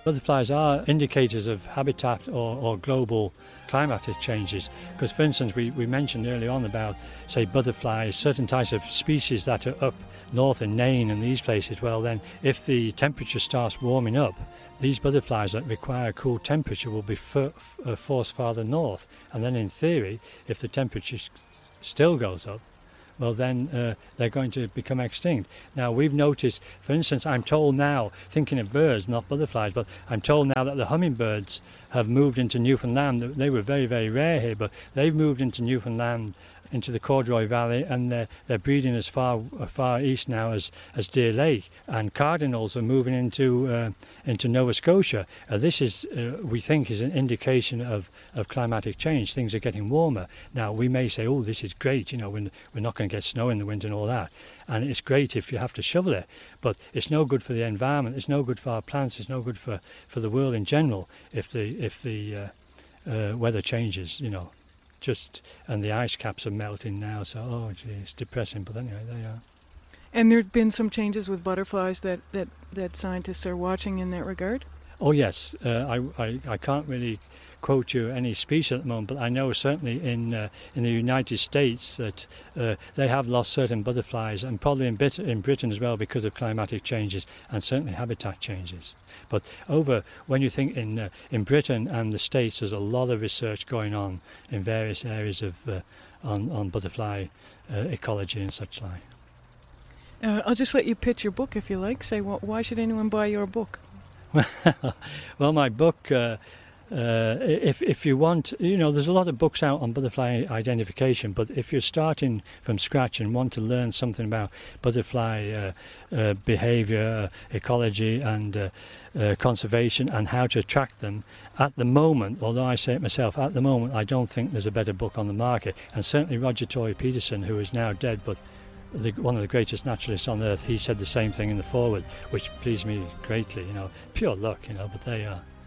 Butterflies are indicators of habitat or global climatic changes. Because, for instance, we mentioned earlier on about, say, butterflies, certain types of species that are up north in Nain and these places. Well, then, if the temperature starts warming up, these butterflies that require a cool temperature will be forced farther north. And then, in theory, if the temperature still goes up, well, then they're going to become extinct. Now, we've noticed, for instance, I'm told now, thinking of birds, not butterflies, but I'm told now that the hummingbirds have moved into Newfoundland. They were very, very rare here, but they've moved into Newfoundland, into the Corduroy Valley, and they're breeding as far east now as Deer Lake. And cardinals are moving into Nova Scotia. This is, we think, is an indication of climatic change. Things are getting warmer. Now, we may say, oh, this is great, we're not going to get snow in the winter and all that. And it's great if you have to shovel it, but it's no good for the environment, it's no good for our plants, it's no good for the world in general if the weather changes, and the ice caps are melting now, so, it's depressing, but anyway, there you are. And there have been some changes with butterflies that scientists are watching in that regard? Oh, yes. I can't really quote you any species at the moment, but I know certainly in the United States that they have lost certain butterflies, and probably in Britain as well because of climatic changes and certainly habitat changes. But when you think in Britain and the States, there's a lot of research going on in various areas of on butterfly ecology and such like. I'll just let you pitch your book if you like. Say, why should anyone buy your book? Well, my book, if you want, there's a lot of books out on butterfly identification, but if you're starting from scratch and want to learn something about butterfly behavior, ecology and conservation and how to attract them, at the moment, although I say it myself, at the moment I don't think there's a better book on the market. And certainly Roger Tory-Peterson, who is now dead, but one of the greatest naturalists on earth, he said the same thing in the foreword, which pleased me greatly, pure luck, but there you are.